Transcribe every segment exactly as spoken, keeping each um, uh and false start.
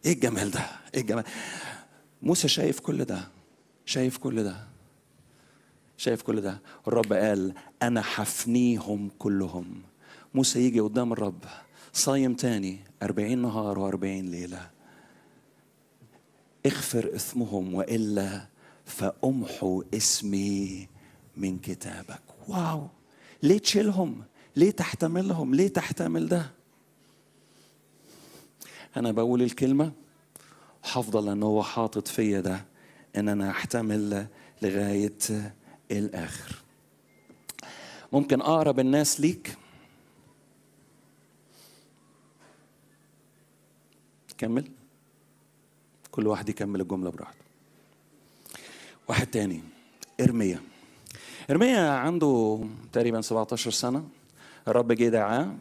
ايه الجمال ده، ايه الجمال. موسى شايف كل ده، شايف كل ده، شايف كل ده. الرب قال انا حفنيهم كلهم. موسى يجي قدام الرب صايم تاني أربعين نهار وأربعين ليلة. اغفر اثمهم وإلا فأمحو اسمي من كتابك. واو، ليه تشيلهم؟ ليه تحتملهم؟ ليه تحتمل ده؟ أنا بقول الكلمة حافظة لأنه هو حاطط فيا ده، إن أنا أحتمل لغاية الآخر. ممكن أقرب الناس ليك كمل، كل واحد يكمل الجملة براحته. واحد تاني، إرميا. إرميا عنده تقريبا سبعتاشر سنة. الرب جه دعاه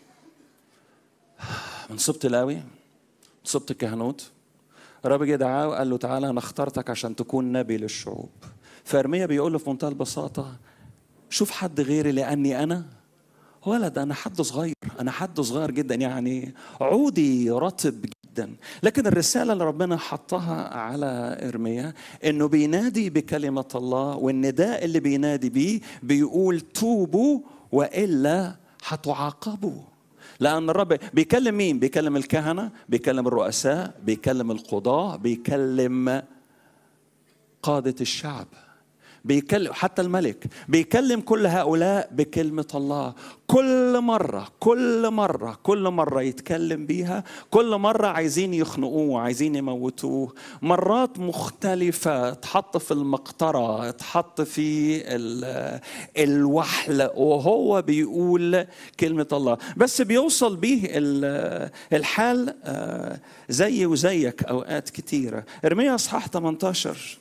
من سبط لاوي، من سبط الكهنوت. الرب جه دعاه وقال له تعالى أنا اخترتك عشان تكون نبي للشعوب. فإرميا بيقول له في منتهى البساطة شوف حد غيري لأني أنا ولد، أنا حد صغير، أنا حد صغير جدا، يعني عودي رطب جدا. لكن الرسالة اللي ربنا حطها على إرميا إنه بينادي بكلمة الله، والنداء اللي بينادي بيه بيقول توبوا وإلا هتعاقبوا. لأن الرب بيكلم مين؟ بيكلم الكهنة، بيكلم الرؤساء، بيكلم القضاة، بيكلم قادة الشعب، بيكلم حتى الملك، بيكلم كل هؤلاء بكلمة الله. كل مرة كل مرة كل مرة يتكلم بيها، كل مرة عايزين يخنقوه، عايزين يموتوه. مرات مختلفة، اتحط في المقطرة، اتحط في الوحل وهو بيقول كلمة الله. بس بيوصل بيه الحال زي وزيك أوقات كتيرة. إرميا أصحاح ثمانية عشر،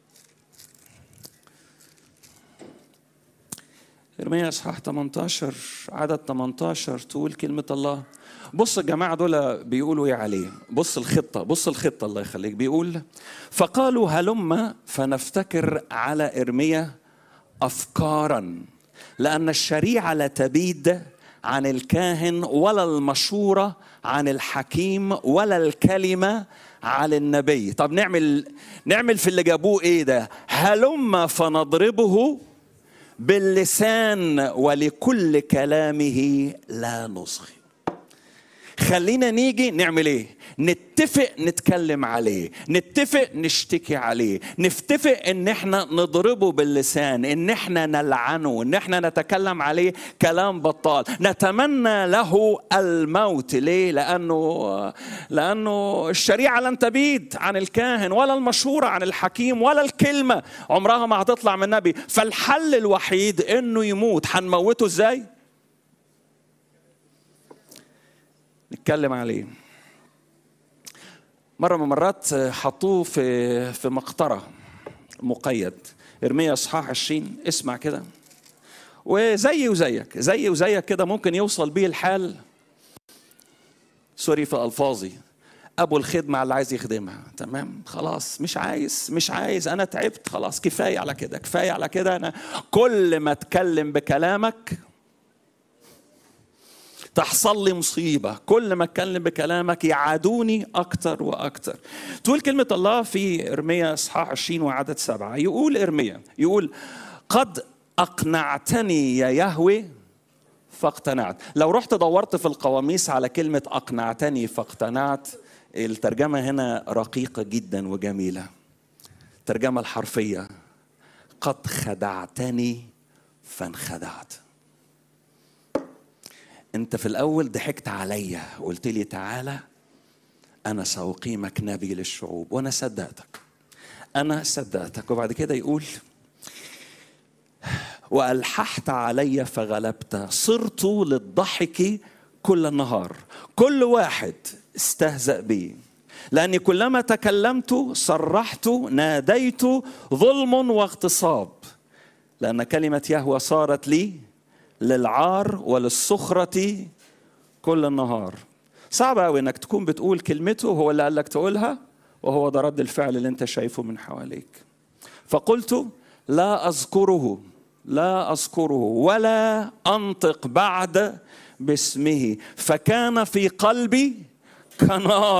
إرميا أصحاح ثمانية عشر عدد ثمانية عشر تقول كلمة الله. بص الجماعة دول بيقولوا إيه عليه، بص الخطة، بص الخطة الله يخليك. بيقول فقالوا هلم فنفتكر على إرميا أفكارا، لأن الشريعة لا تبيد عن الكاهن ولا المشورة عن الحكيم ولا الكلمة على النبي. طب نعمل نعمل في اللي جابوه إيه ده؟ هلم فنضربه باللسان ولكل كلامه لا نصغي. خلينا نيجي نعمل ايه؟ نتفق نتكلم عليه، نتفق نشتكي عليه، نتفق ان احنا نضربه باللسان، ان احنا نلعنه، ان احنا نتكلم عليه كلام بطال، نتمنى له الموت. ليه؟ لانه لانه الشريعه لن تبيد عن الكاهن ولا المشوره عن الحكيم ولا الكلمه عمرها ما هتطلع من النبي. فالحل الوحيد انه يموت. هنموته ازاي؟ نتكلم عليه. مرة من مرات حطوه في في مقطرة مقيد. إرميا أصحاح عشرين، اسمع كده. وزي وزيك زي وزيك كده ممكن يوصل بيه الحال، سوري في ألفاظي، أبو الخدمة اللي عايز يخدمها، تمام خلاص مش عايز مش عايز أنا تعبت خلاص، كفاية على كده كفاية على كده. أنا كل ما أتكلم بكلامك تحصل لي مصيبة، كل ما اتكلم بكلامك يعادوني أكتر وأكتر. تقول كلمة الله في إرميا إصحاح عشرين وعدد سبعة، يقول إرميا يقول قد أقنعتني يا يهوه فاقتنعت. لو رحت دورت في القواميس على كلمة أقنعتني فاقتنعت، الترجمة هنا رقيقة جدا وجميلة. الترجمة الحرفية قد خدعتني فانخدعت. انت في الاول ضحكت عليا وقلت لي تعالى انا سأقيمك نبي للشعوب، وانا صدقتك انا صدقتك. وبعد كده يقول والححت علي فغلبت، صرت للضحك كل النهار، كل واحد استهزأ بي، لاني كلما تكلمت صرحت ناديت ظلم واغتصاب، لان كلمة يهوه صارت لي للعار وللسخرة كل النهار. صعب قوي انك تكون بتقول كلمته هو اللي قال لك تقولها، وهو ده رد الفعل اللي انت شايفه من حواليك. فقلت لا اذكره لا اذكره ولا انطق بعد باسمه، فكان في قلبي كنار